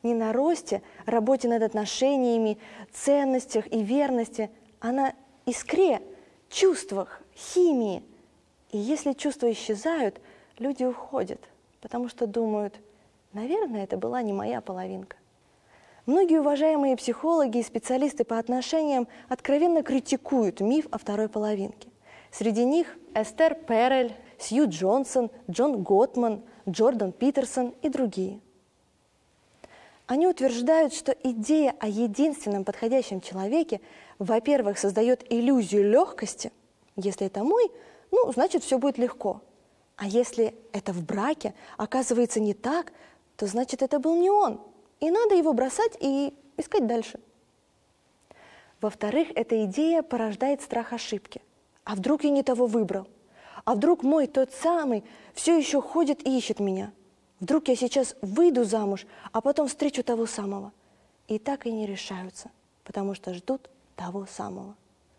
не на росте, работе над отношениями, ценностях и верности, а на искре, чувствах, химии. И если чувства исчезают, люди уходят, потому что думают, наверное, это была не моя половинка. Многие уважаемые психологи и специалисты по отношениям откровенно критикуют миф о второй половинке. Среди них Эстер Перель, Сью Джонсон, Джон Готман, Джордан Питерсон и другие. Они утверждают, что идея о единственном подходящем человеке, во-первых, создает иллюзию легкости. Если это мой, значит, все будет легко. А если это в браке оказывается не так, то значит, это был не он. И надо его бросать и искать дальше. Во-вторых, эта идея порождает страх ошибки. А вдруг я не того выбрал? А вдруг мой тот самый все еще ходит и ищет меня? Вдруг я сейчас выйду замуж, а потом встречу того самого? И так и не решаются, потому что ждут того самого.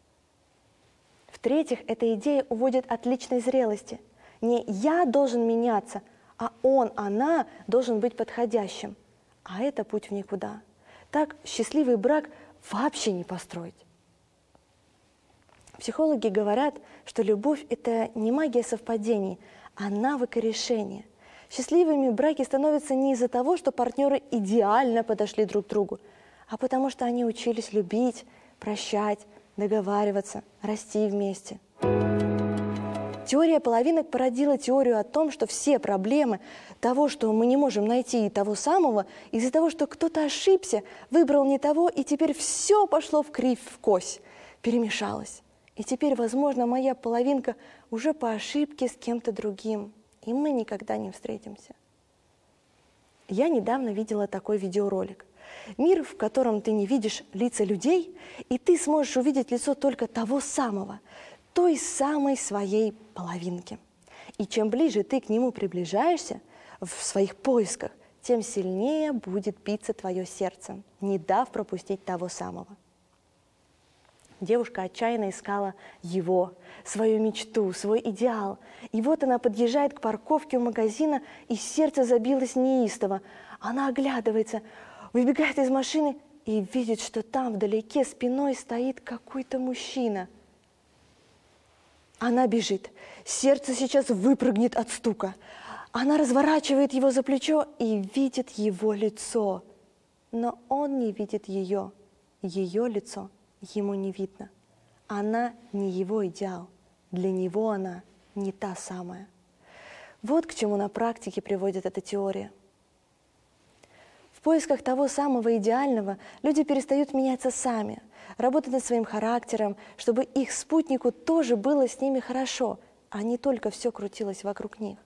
В-третьих, эта идея уводит от личной зрелости. Не я должен меняться, а он, она должен быть подходящим. А это путь в никуда. Так счастливый брак вообще не построить. Психологи говорят, что любовь – это не магия совпадений, а навык решения. Счастливыми браки становятся не из-за того, что партнеры идеально подошли друг к другу, а потому что они учились любить, прощать, договариваться, расти вместе. Теория половинок породила теорию о том, что все проблемы того, что мы не можем найти того самого, из-за того, что кто-то ошибся, выбрал не того, и теперь все пошло в кривь, в кось, перемешалось. И теперь, возможно, моя половинка уже по ошибке с кем-то другим, и мы никогда не встретимся. Я недавно видела такой видеоролик. Мир, в котором ты не видишь лица людей, и ты сможешь увидеть лицо только того самого, той самой своей половинки. И чем ближе ты к нему приближаешься в своих поисках, тем сильнее будет биться твое сердце, не дав пропустить того самого. Девушка отчаянно искала его, свою мечту, свой идеал. И вот она подъезжает к парковке у магазина, и сердце забилось неистово. Она оглядывается, выбегает из машины и видит, что там вдалеке спиной стоит какой-то мужчина. Она бежит. Сердце сейчас выпрыгнет от стука. Она разворачивает его за плечо и видит его лицо. Но он не видит ее. Ее лицо ему не видно. Она не его идеал. Для него она не та самая. Вот к чему на практике приводит эта теория. В поисках того самого идеального люди перестают меняться сами, работать над своим характером, чтобы их спутнику тоже было с ними хорошо, а не только все крутилось вокруг них.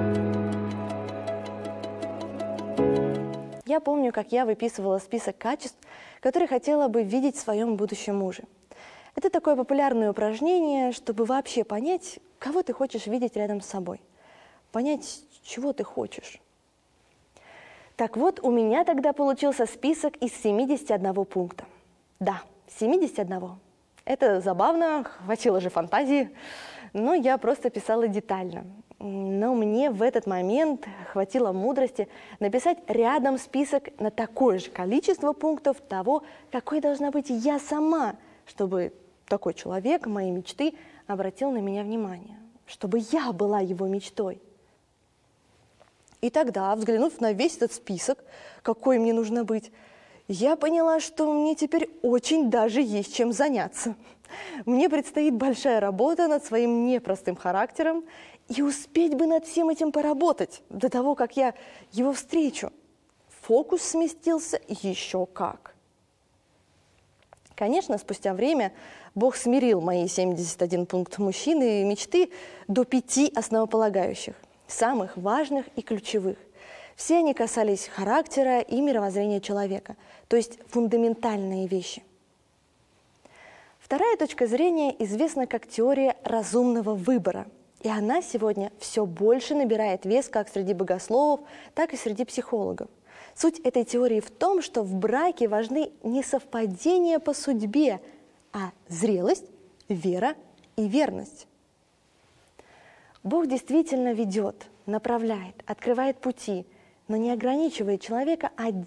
Я помню, как я выписывала список качеств, которые хотела бы видеть в своем будущем муже. Это такое популярное упражнение, чтобы вообще понять, кого ты хочешь видеть рядом с собой, понять, чего ты хочешь. Так вот, у меня тогда получился список из 71 пункта. Да, 71. Это забавно, хватило же фантазии, но я просто писала детально. Но мне в этот момент хватило мудрости написать рядом список на такое же количество пунктов того, какой должна быть я сама, чтобы такой человек моей мечты обратил на меня внимание, чтобы я была его мечтой. И тогда, взглянув на весь этот список, какой мне нужно быть, я поняла, что мне теперь очень даже есть чем заняться. Мне предстоит большая работа над своим непростым характером, и успеть бы над всем этим поработать до того, как я его встречу. Фокус сместился еще как. Конечно, спустя время Бог смирил мои 71 пункт мужчины и мечты до 5 основополагающих, самых важных и ключевых. Все они касались характера и мировоззрения человека, то есть фундаментальные вещи. Вторая точка зрения известна как теория разумного выбора. И она сегодня все больше набирает вес как среди богословов, так и среди психологов. Суть этой теории в том, что в браке важны не совпадения по судьбе, а зрелость, вера и верность. Бог действительно ведет, направляет, открывает пути, но не ограничивает человека